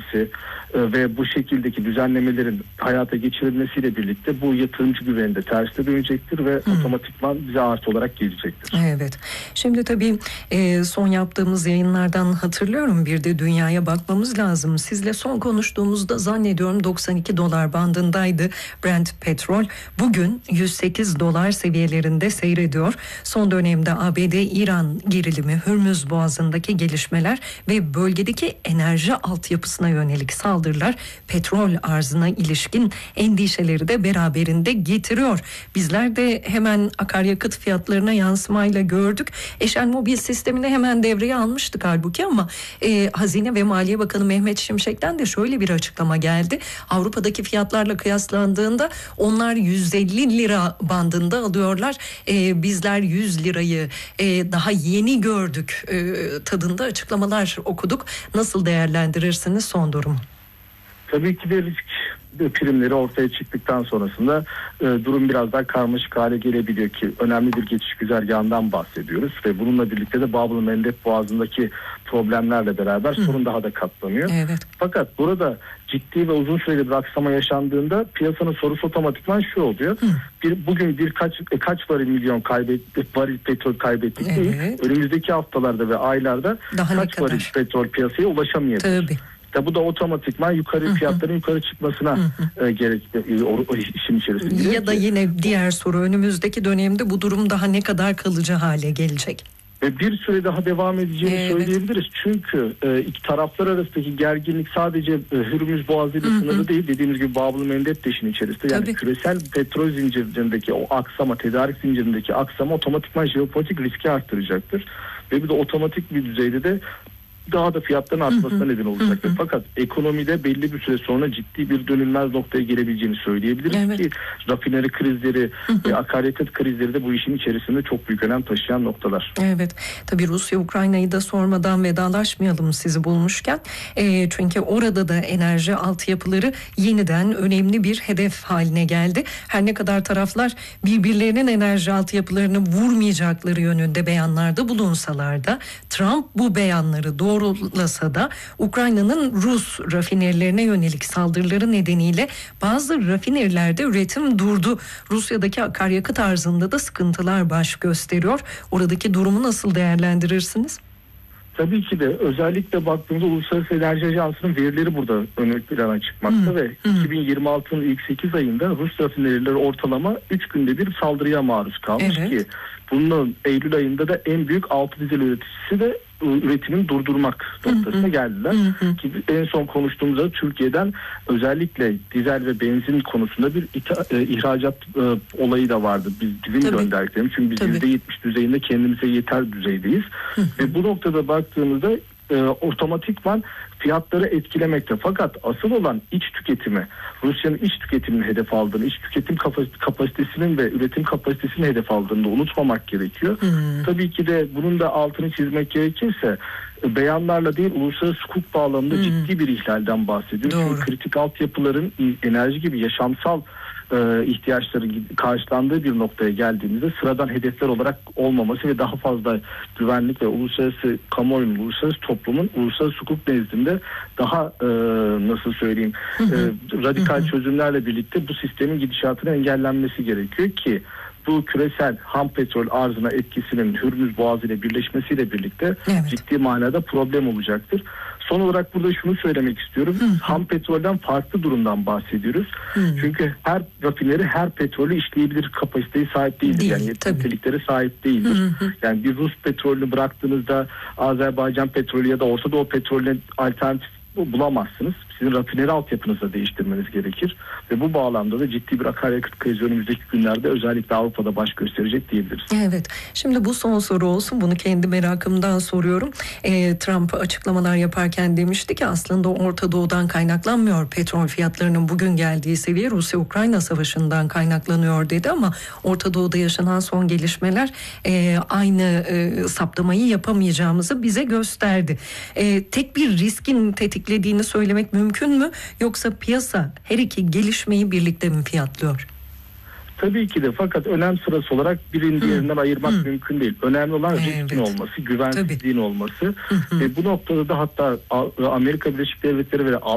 düzenlenmesi ve bu şekildeki düzenlemelerin hayata geçirilmesiyle birlikte bu yatırımcı güveni de tersine dönecektir ve otomatikman bize artı olarak gelecektir. Evet. Şimdi tabii son yaptığımız yayınlardan hatırlıyorum, bir de dünyaya bakmamız lazım. Sizle son konuştuğumuzda zannediyorum $92 bandındaydı Brent petrol. Bugün $108 seviyelerinde seyrediyor. Son dönemde ABD-İran gerilimi, Hürmüz Boğazı'ndaki gelişmeler ve bölgedeki enerji altyapısına yönelik saldırılar petrol arzına ilişkin endişeleri de beraberinde getiriyor. Bizler de hemen akaryakıt fiyatlarına yansımayla gördük. Eşen Mobil sistemini hemen devreye almıştık halbuki ama Hazine ve Maliye Bakanı Mehmet Şimşek'ten de şöyle bir açıklama geldi. Avrupa'daki fiyatlarla kıyaslandığında onlar 150 lira bandında alıyorlar. Bizler 100 lirayı daha yeni gördük tadında açıklamalar okuduk. Nasıl değerlendirirsiniz son durumu? Tabii ki de risk primleri ortaya çıktıktan sonrasında durum biraz daha karmaşık hale gelebiliyor ki önemli bir geçiş güzergahından bahsediyoruz ve bununla birlikte de Bab-ı-Mandeb Boğazı'ndaki problemlerle beraber sorun daha da katlanıyor. Evet. Fakat burada ciddi ve uzun süreli bir aksama yaşandığında piyasanın sorusu otomatikman şu oluyor. Bugün kaç varil petrol kaybettik değil. Önümüzdeki haftalarda ve aylarda daha kaç varil petrol piyasaya ulaşamayacak. Tabii. Bu da otomatikman fiyatların yukarı çıkmasına gerek işin içerisinde. Ya da yine diğer soru, önümüzdeki dönemde bu durum daha ne kadar kalıcı hale gelecek? Ve bir süre daha devam edeceğini söyleyebiliriz. Çünkü iki taraflar arasındaki gerginlik sadece Hürmüz Boğazı ile sınırlı değil. Dediğimiz gibi Bab-ı-Mandeb de işin içerisinde. Yani küresel petrol zincirindeki o aksama, tedarik zincirindeki aksama otomatikman jeopolitik riski arttıracaktır. Ve bir de otomatik bir düzeyde de daha da fiyatların artmasına neden olacaktır. Fakat ekonomide belli bir süre sonra ciddi bir dönülmez noktaya gelebileceğini söyleyebiliriz ki rafineri krizleri ve akaryakıt krizleri de bu işin içerisinde çok büyük önem taşıyan noktalar. Evet. Tabii Rusya-Ukrayna'yı da sormadan vedalaşmayalım sizi bulmuşken. Çünkü orada da enerji altyapıları yeniden önemli bir hedef haline geldi. Her ne kadar taraflar birbirlerinin enerji altyapılarını vurmayacakları yönünde beyanlarda bulunsalar da Trump bu beyanları doğrulasa da Ukrayna'nın Rus rafinerilerine yönelik saldırıları nedeniyle bazı rafinerilerde üretim durdu. Rusya'daki akaryakıt arzında da sıkıntılar baş gösteriyor. Oradaki durumu nasıl değerlendirirsiniz? Tabii ki de özellikle baktığımızda Uluslararası Enerji Ajansı'nın verileri burada ön plana çıkmakta ve 2026'nın ilk 8 ayında Rus rafinerileri ortalama 3 günde bir saldırıya maruz kalmış ki bunun Eylül ayında da en büyük altı dizel üreticisi de üretimini durdurmak noktasına geldiler. Ki en son konuştuğumuzda Türkiye'den özellikle dizel ve benzin konusunda bir ihracat olayı da vardı. Bizim gönderdiklerimiz. Çünkü biz %70 düzeyinde kendimize yeter düzeydeyiz. Ve bu noktada baktığımızda otomatikman fiyatları etkilemekte. Fakat asıl olan iç tüketimi, Rusya'nın iç tüketimini hedef aldığını, iç tüketim kapasitesinin ve üretim kapasitesini hedef aldığını da unutmamak gerekiyor. Tabii ki de bunun da altını çizmek gerekirse beyanlarla değil, uluslararası hukuk bağlamında ciddi bir ihlalden bahsediyoruz. Çünkü kritik altyapıların enerji gibi yaşamsal ihtiyaçları karşılandığı bir noktaya geldiğimizde sıradan hedefler olarak olmaması ve daha fazla güvenlik ve uluslararası kamuoyunun, uluslararası toplumun uluslararası hukuk nezdinde daha radikal çözümlerle birlikte bu sistemin gidişatının engellenmesi gerekiyor ki bu küresel ham petrol arzına etkisinin Hürmüz Boğazı ile birleşmesiyle birlikte ciddi manada problem olacaktır. Son olarak burada şunu söylemek istiyorum. Ham petrolden farklı durumdan bahsediyoruz. Çünkü her rafineri her petrolü işleyebilir kapasiteye sahip değildir. Yani yeterliliklere sahip değildir. Yani bir Rus petrolünü bıraktığınızda Azerbaycan petrolü ya da Orta Doğu petrolüne alternatif bulamazsınız. Sizin rafineri altyapınızı da değiştirmeniz gerekir. Ve bu bağlamda da ciddi bir akaryakıt krizi önümüzdeki günlerde özellikle Avrupa'da baş gösterecek diyebiliriz. Evet. Şimdi bu son soru olsun. Bunu kendi merakımdan soruyorum. Trump açıklamalar yaparken demişti ki aslında Orta Doğu'dan kaynaklanmıyor. Petrol fiyatlarının bugün geldiği seviye Rusya-Ukrayna savaşından kaynaklanıyor dedi ama Orta Doğu'da yaşanan son gelişmeler aynı saptamayı yapamayacağımızı bize gösterdi. Tek bir riskin tetiklediğini söylemek mümkün mü? Yoksa piyasa her iki gelişmeyi birlikte mi fiyatlıyor? Tabii ki de, fakat önem sırası olarak birini diğerinden ayırmak mümkün değil. Önemli olan riskin olması, güvensizliğin olması ve bu noktada da hatta Amerika Birleşik Devletleri ve